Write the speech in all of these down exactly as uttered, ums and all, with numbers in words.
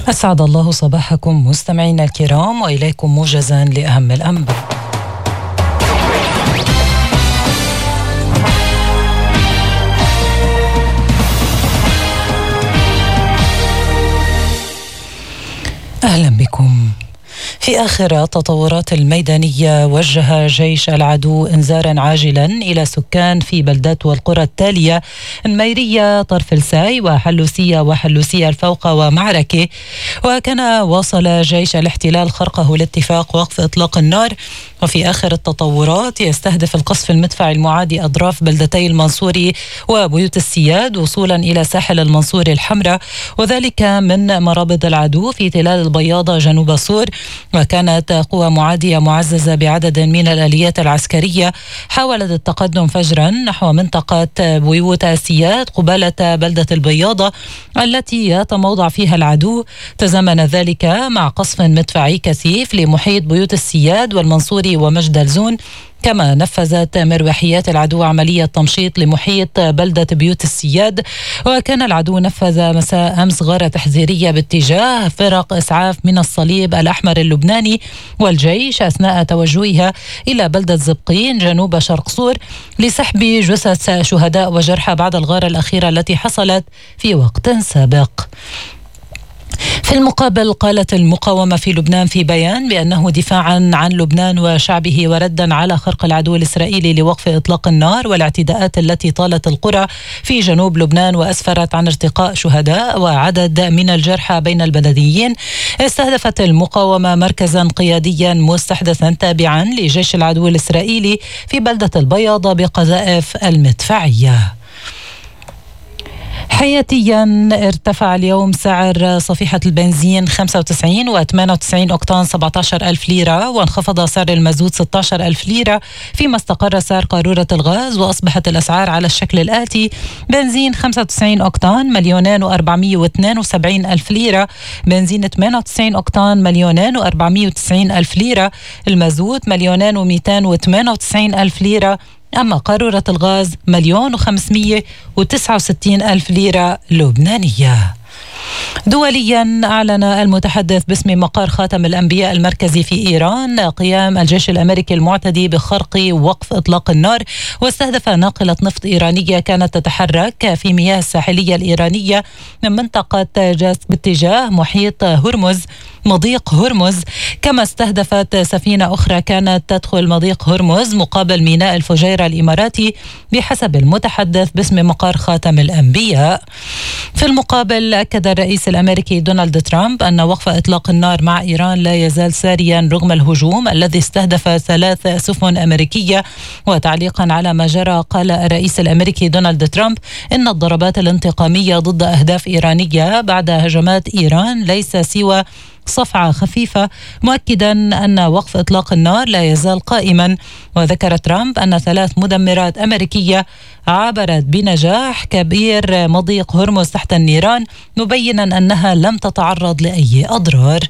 أسعد الله صباحكم مستمعينا الكرام، وإليكم موجزا لأهم الأنباء. أهلا بكم. في آخر التطورات الميدانية، وجه جيش العدو إنذارا عاجلا إلى سكان في بلدات والقرى التالية: الميرية، طرف الساي، وحلوسية وحلوسية الفوق ومعركة. وكان واصل جيش الاحتلال خرقه لاتفاق وقف إطلاق النار. وفي آخر التطورات، يستهدف القصف المدفعي المعادي أطراف بلدتي المنصوري وبيوت السياد وصولا إلى ساحل المنصوري الحمراء، وذلك من مرابط العدو في تلال البياضة جنوب صور. وكانت قوى معادية معززة بعدد من الآليات العسكرية حاولت التقدم فجرا نحو منطقة بيوت السياد قبالة بلدة البياضة التي يتموضع فيها العدو. تزامن ذلك مع قصف مدفعي كثيف لمحيط بيوت السياد والمنصوري ومجد الزون. كما نفذت مروحيات العدو عملية تمشيط لمحيط بلدة بيوت السياد. وكان العدو نفذ مساء أمس غارة تحذيرية باتجاه فرق إسعاف من الصليب الأحمر اللبناني والجيش أثناء توجهها إلى بلدة زبقين جنوب شرق صور لسحب جثث شهداء وجرحى بعد الغارة الأخيرة التي حصلت في وقت سابق. في المقابل، قالت المقاومة في لبنان في بيان بأنه دفاعا عن لبنان وشعبه وردا على خرق العدو الإسرائيلي لوقف إطلاق النار والاعتداءات التي طالت القرى في جنوب لبنان وأسفرت عن ارتقاء شهداء وعدد من الجرحى بين البلديين. استهدفت المقاومة مركزا قياديا مستحدثا تابعا لجيش العدو الإسرائيلي في بلدة البياضة بقذائف المدفعية. حياتيا، ارتفع اليوم سعر صفيحة البنزين خمسة وتسعين وثمانية وتسعين أوكتان سبعة عشر ألف ليرة، وانخفض سعر المازوت ستة عشر ألف ليرة، فيما استقر سعر قارورة الغاز وأصبحت الأسعار على الشكل الآتي: بنزين خمسة وتسعين أوكتان مليونين وأربعمية واثنين وسبعين ألف ليرة، بنزين ثمانية وتسعين أوكتان مليونين وأربعمية وتسعين ألف ليرة، المازوت مليونين ومئتين وثمانية وتسعين ألف ليرة، أما قارورة الغاز مليون وخمسمية وتسعة وستين ألف ليرة لبنانية. دوليا، أعلن المتحدث باسم مقر خاتم الأنبياء المركزي في إيران قيام الجيش الأمريكي المعتدي بخرق وقف إطلاق النار، واستهدف ناقلة نفط إيرانية كانت تتحرك في مياه الساحلية الإيرانية من منطقة جاس باتجاه محيط هرمز مضيق هرمز. كما استهدفت سفينة أخرى كانت تدخل مضيق هرمز مقابل ميناء الفجيرة الإماراتي بحسب المتحدث باسم مقر خاتم الأنبياء. في المقابل، أكد الرئيس الأمريكي دونالد ترامب أن وقف إطلاق النار مع إيران لا يزال ساريا رغم الهجوم الذي استهدف ثلاث سفن أمريكية. وتعليقا على ما جرى، قال الرئيس الأمريكي دونالد ترامب إن الضربات الانتقامية ضد أهداف إيرانية بعد هجمات إيران ليس سوى صفعة خفيفة، مؤكدا أن وقف إطلاق النار لا يزال قائما. وذكر ترامب أن ثلاث مدمرات أمريكية عبرت بنجاح كبير مضيق هرمز تحت النيران، مبينا أنها لم تتعرض لأي أضرار.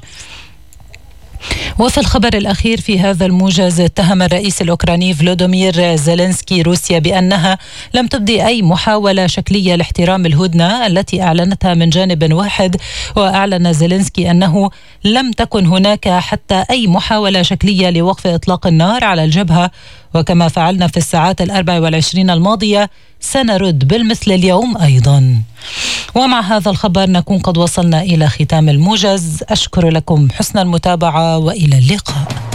وفي الخبر الأخير في هذا الموجز، اتهم الرئيس الأوكراني فلوديمير زيلينسكي روسيا بأنها لم تبدي أي محاولة شكلية لاحترام الهدنة التي أعلنتها من جانب واحد. وأعلن زيلينسكي أنه لم تكن هناك حتى أي محاولة شكلية لوقف إطلاق النار على الجبهة، وكما فعلنا في الساعات الأربع والعشرين الماضية سنرد بالمثل اليوم أيضا. ومع هذا الخبر نكون قد وصلنا إلى ختام الموجز. أشكر لكم حسن المتابعة وإلى اللقاء.